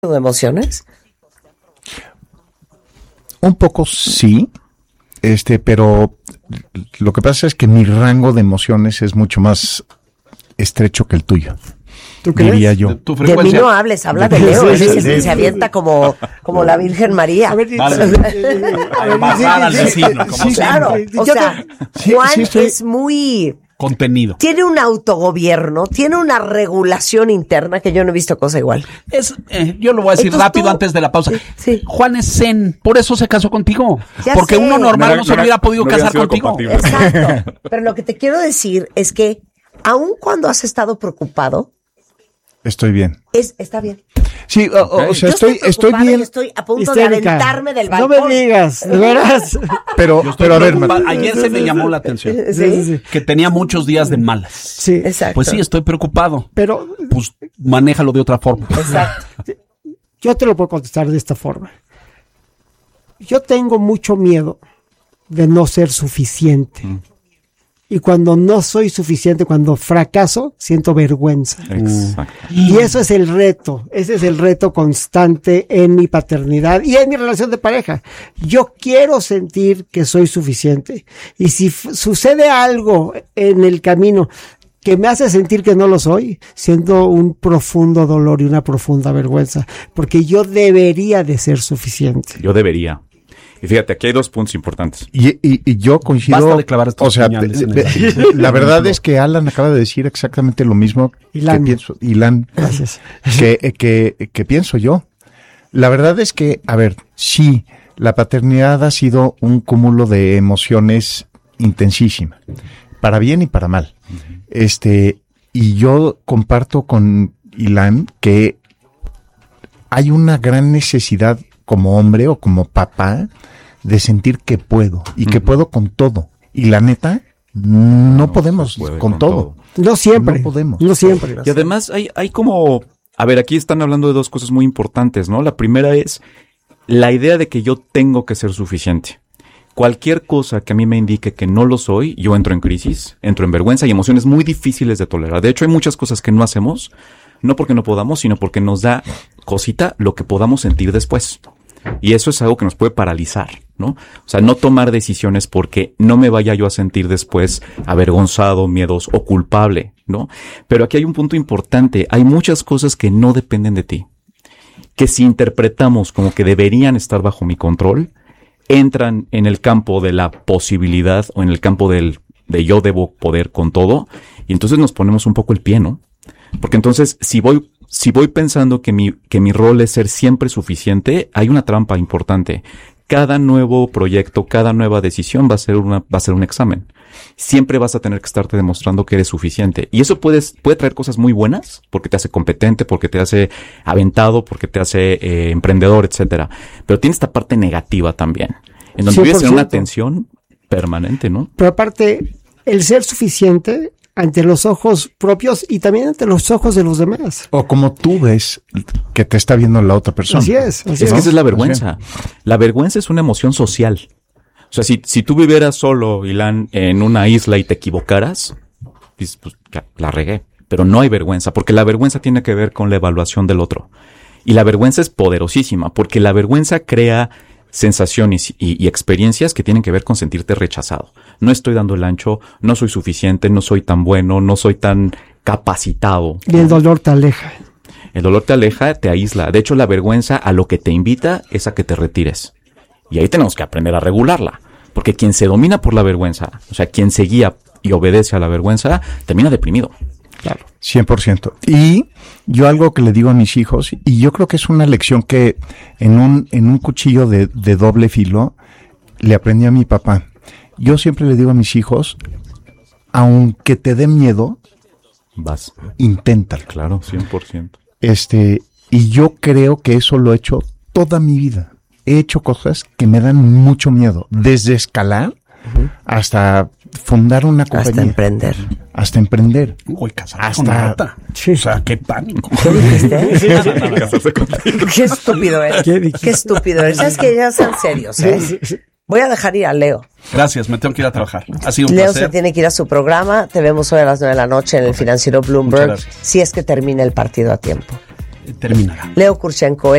de emociones? Un poco sí, pero lo que pasa es que mi rango de emociones es mucho más estrecho que el tuyo. ¿Tú crees? Diría yo. De mí no hables, habla de Leo. Él es el que se avienta como la Virgen María. A ver, bajar al vecino, como sí, claro. O sea, Juan es muy... contenido. Tiene un autogobierno, tiene una regulación interna que yo no he visto cosa igual. Yo lo voy a decir Entonces rápido antes de la pausa. Sí. Juan es zen, por eso se casó contigo. Ya porque sé. uno normal no se hubiera podido hubiera casar sido contigo. compatible. Exacto. Pero lo que te quiero decir es que aun cuando has estado preocupado, Estoy bien. está bien. Sí, o sea, Yo estoy preocupada bien. y estoy a punto Histérica. de aventarme del No balcón. me digas, de veras. Pero a ver, Preocupado. Ayer se me llamó la atención Sí. que tenía muchos días de malas. Sí, Exacto. Pues sí, estoy preocupado. pero Pues manéjalo de otra forma. Exacto. yo te lo puedo contestar de esta forma. Yo tengo mucho miedo de no ser suficiente. Y cuando no soy suficiente, cuando fracaso, siento vergüenza. Exacto. Y eso es el reto. Ese es el reto constante en mi paternidad y en mi relación de pareja. Yo quiero sentir que soy suficiente. Y si sucede algo en el camino que me hace sentir que no lo soy, siento un profundo dolor y una profunda vergüenza. Porque yo debería de ser suficiente. Yo debería. Y fíjate, aquí hay 2 puntos importantes. Y yo coincido. Basta de clavar estos o sea, puñales en la verdad es que Alan acaba de decir exactamente lo mismo Ilan. que pienso. Ilan. Gracias. Que pienso yo. La verdad es que, a ver, sí, la paternidad ha sido un cúmulo de emociones intensísima, para bien y para mal. Y yo comparto con Ilan que hay una gran necesidad como hombre o como papá de sentir que puedo y que puedo con todo. Y la neta, no podemos se puede con todo. No siempre. No podemos. No siempre. Y además hay como... A ver, aquí están hablando de 2 cosas muy importantes, ¿no? La primera es la idea de que yo tengo que ser suficiente. Cualquier cosa que a mí me indique que no lo soy, yo entro en crisis, entro en vergüenza y emociones muy difíciles de tolerar. De hecho, hay muchas cosas que no hacemos, no porque no podamos, sino porque nos da cosita lo que podamos sentir después. Y eso es algo que nos puede paralizar, ¿no? O sea, no tomar decisiones porque no me vaya yo a sentir después avergonzado, miedoso o culpable, ¿no? Pero aquí hay un punto importante. Hay muchas cosas que no dependen de ti, que si interpretamos como que deberían estar bajo mi control, entran en el campo de la posibilidad o en el campo de yo debo poder con todo, y entonces nos ponemos un poco el pie, ¿no? Porque entonces, si voy pensando que mi rol es ser siempre suficiente, hay una trampa importante. Cada nuevo proyecto, cada nueva decisión va a ser un examen. Siempre vas a tener que estarte demostrando que eres suficiente. Y eso puede traer cosas muy buenas, porque te hace competente, porque te hace aventado, porque te hace emprendedor, etcétera. Pero tiene esta parte negativa también, en donde vives en una tensión permanente, ¿no? Pero aparte, el ser suficiente ante los ojos propios y también ante los ojos de los demás. O como tú ves que te está viendo la otra persona. Así es. Es que esa es la vergüenza. La vergüenza es una emoción social. O sea, si tú vivieras solo, Ilan, en una isla y te equivocaras, dices, pues ya, la regué. Pero no hay vergüenza, porque la vergüenza tiene que ver con la evaluación del otro. Y la vergüenza es poderosísima, porque la vergüenza crea sensaciones y experiencias que tienen que ver con sentirte rechazado. No estoy dando el ancho, no soy suficiente, no soy tan bueno, no soy tan capacitado. Y el dolor te aleja. El dolor te aleja, te aísla. De hecho, la vergüenza a lo que te invita es a que te retires. Y ahí tenemos que aprender a regularla. Porque quien se domina por la vergüenza, o sea, quien se guía y obedece a la vergüenza, termina deprimido. Claro. 100%. Y yo algo que le digo a mis hijos, y yo creo que es una lección que en un cuchillo de doble filo le aprendí a mi papá. Yo siempre le digo a mis hijos, aunque te dé miedo, Vas. inténtalo. Claro, 100%. Y yo creo que eso lo he hecho toda mi vida. He hecho cosas que me dan mucho miedo, desde escalar hasta fundar una compañía. Hasta emprender. Uy, casarse con una rata. Sí. O sea, qué pánico. ¿Qué dijiste? Casarse contigo. Qué estúpido eres. Qué estúpido eres. ¿Sabes que ya sean serios, eh? Voy a dejar ir a Leo. Gracias, me tengo que ir a trabajar. Ha sido un Leo placer. se tiene que ir a su programa. Te vemos hoy a las 9 de la noche en el Financiero Bloomberg, Muchas gracias. si es que termina el partido a tiempo. Terminará. Leo Kurchenko.